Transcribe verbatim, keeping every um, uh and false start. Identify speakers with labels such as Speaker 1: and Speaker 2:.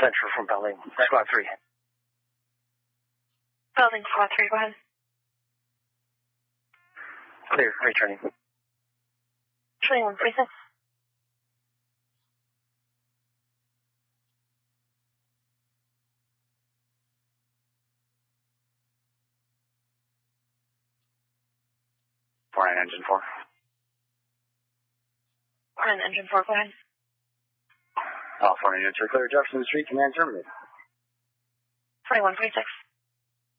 Speaker 1: Central from Belding, Squad three.
Speaker 2: Belding, Squad three, go ahead.
Speaker 1: Clear, returning.
Speaker 2: twenty-one forty-six.
Speaker 1: four nine engine four.
Speaker 2: four nine engine four, go ahead.
Speaker 1: All four units are clear. Jefferson Street, command terminated.
Speaker 2: twenty-one forty-six.